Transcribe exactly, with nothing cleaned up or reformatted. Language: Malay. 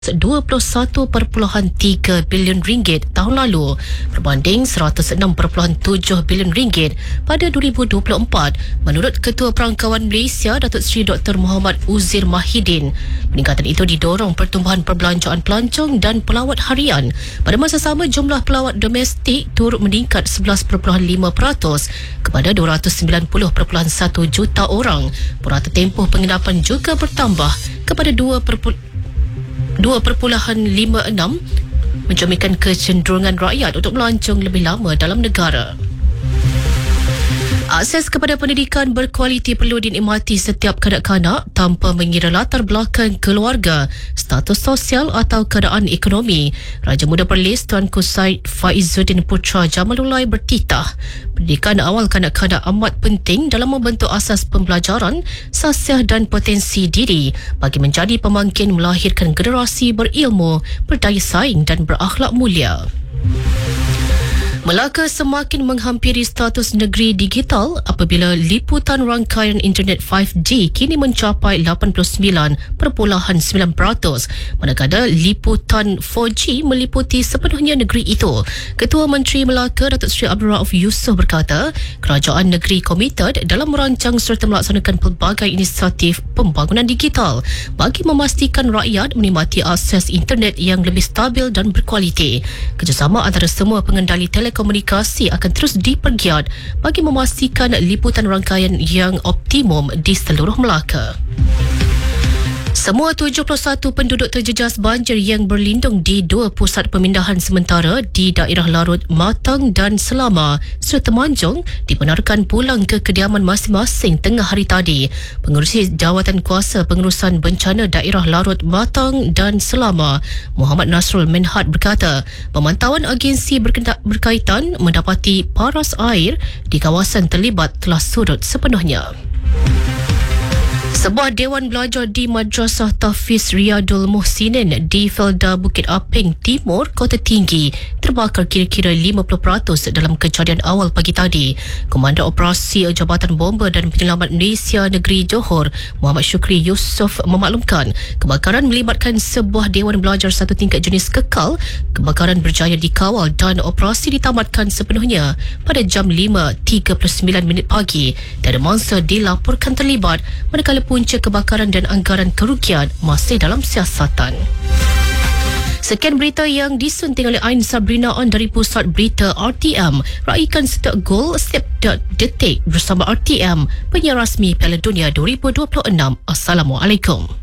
dua puluh satu perpuluhan tiga bilion ringgit tahun lalu berbanding seratus enam perpuluhan tujuh bilion ringgit pada dua ribu dua puluh empat menurut Ketua Perangkawan Malaysia Datuk Seri Doktor Muhammad Uzir Mahidin. Peningkatan itu didorong pertumbuhan perbelanjaan pelancong dan pelawat harian. Pada masa sama, jumlah pelawat domestik turut meningkat sebelas perpuluhan lima peratus kepada dua ratus sembilan puluh perpuluhan satu juta orang. Purata tempoh penginapan juga bertambah kepada dua perpuluhan lima enam, mencerminkan kecenderungan rakyat untuk melancong lebih lama dalam negara. Akses kepada pendidikan berkualiti perlu dinikmati setiap kanak-kanak tanpa mengira latar belakang keluarga, status sosial atau keadaan ekonomi. Raja Muda Perlis Tuanku Said Faizuddin Putra Jamalullah bertitah, pendidikan awal kanak-kanak amat penting dalam membentuk asas pembelajaran, sasiah dan potensi diri bagi menjadi pemangkin melahirkan generasi berilmu, berdaya saing dan berakhlak mulia. Melaka semakin menghampiri status negeri digital apabila liputan rangkaian internet lima G kini mencapai lapan puluh sembilan perpuluhan sembilan peratus, manakala liputan empat G meliputi sepenuhnya negeri itu. Ketua Menteri Melaka Datuk Seri Abdul Rauf Yusof berkata, kerajaan negeri komited dalam merancang serta melaksanakan pelbagai inisiatif pembangunan digital bagi memastikan rakyat menikmati akses internet yang lebih stabil dan berkualiti. Kerjasama antara semua pengendali telekomunikasi komunikasi akan terus dipergiat bagi memastikan liputan rangkaian yang optimum di seluruh Melaka. Semua tujuh puluh satu penduduk terjejas banjir yang berlindung di dua pusat pemindahan sementara di daerah Larut, Matang dan Selama, serta Temanjung dibenarkan pulang ke kediaman masing-masing tengah hari tadi. Pengerusi Jawatan Kuasa Pengurusan Bencana Daerah Larut, Matang dan Selama, Muhammad Nasrul Menhad berkata, pemantauan agensi berkaitan mendapati paras air di kawasan terlibat telah surut sepenuhnya. Sebuah dewan belajar di Madrasah Tahfiz Riyadul Muhsinin di Felda Bukit Aping Timur, Kota Tinggi terbakar kira-kira lima puluh peratus dalam kejadian awal pagi tadi. Komandan Operasi Jabatan Bomba dan Penyelamat Malaysia Negeri Johor, Muhammad Syukri Yusof memaklumkan kebakaran melibatkan sebuah dewan belajar satu tingkat jenis kekal. Kebakaran berjaya dikawal dan operasi ditamatkan sepenuhnya pada jam lima tiga puluh sembilan minit pagi. Tiada mangsa dilaporkan terlibat, manakala punca kebakaran dan anggaran kerugian masih dalam siasatan. Sekian berita yang disunting oleh Ain Sabrina On dari Pusat Berita R T M. Raikan setiap gol, setiap detik bersama R T M, penyiar rasmi Piala Dunia dua ribu dua puluh enam. Assalamualaikum.